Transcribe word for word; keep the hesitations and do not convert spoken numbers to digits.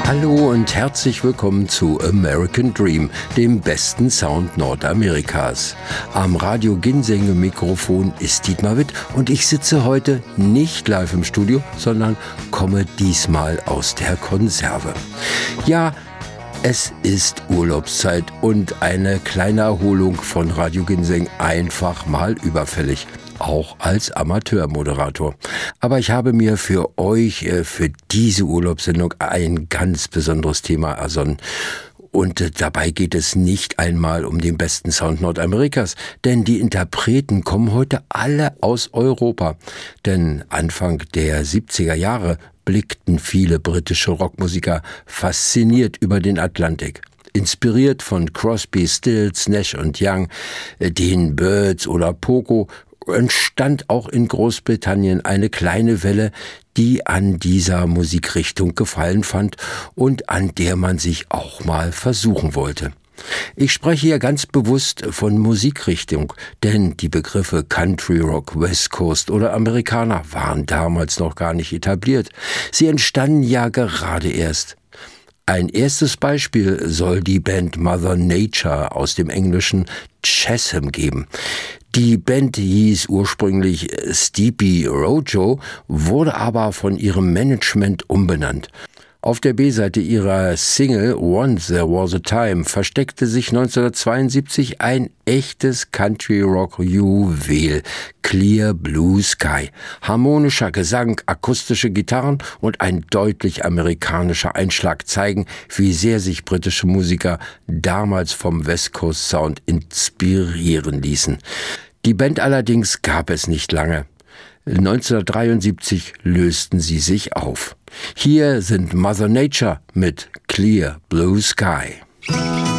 Hallo und herzlich willkommen zu American Dream, dem besten Sound Nordamerikas. Am Radio Ginseng Mikrofon ist Dietmar Witt und ich sitze heute nicht live im Studio, sondern komme diesmal aus der Konserve. Ja, es ist Urlaubszeit und eine kleine Erholung von Radio Ginseng einfach mal überfällig. Auch als Amateurmoderator. Aber ich habe mir für euch, für diese Urlaubssendung ein ganz besonderes Thema ersonnen. Und dabei geht es nicht einmal um den besten Sound Nordamerikas, denn die Interpreten kommen heute alle aus Europa. Denn Anfang der siebziger Jahre blickten viele britische Rockmusiker fasziniert über den Atlantik. Inspiriert von Crosby, Stills, Nash und Young, den Byrds oder Poco, entstand auch in Großbritannien eine kleine Welle, die an dieser Musikrichtung gefallen fand und an der man sich auch mal versuchen wollte. Ich spreche hier ganz bewusst von Musikrichtung, denn die Begriffe Country Rock, West Coast oder Amerikaner waren damals noch gar nicht etabliert. Sie entstanden ja gerade erst. Ein erstes Beispiel soll die Band Mother Nature aus dem englischen Chesham geben. Die Band hieß ursprünglich Sleepy Rojo, wurde aber von ihrem Management umbenannt. Auf der B-Seite ihrer Single Once There Was a Time versteckte sich neunzehnhundertzweiundsiebzig ein echtes Country-Rock-Juwel, Clear Blue Sky. Harmonischer Gesang, akustische Gitarren und ein deutlich amerikanischer Einschlag zeigen, wie sehr sich britische Musiker damals vom West Coast Sound inspirieren ließen. Die Band allerdings gab es nicht lange. neunzehnhundertdreiundsiebzig lösten sie sich auf. Hier sind Mother Nature mit Clear Blue Sky.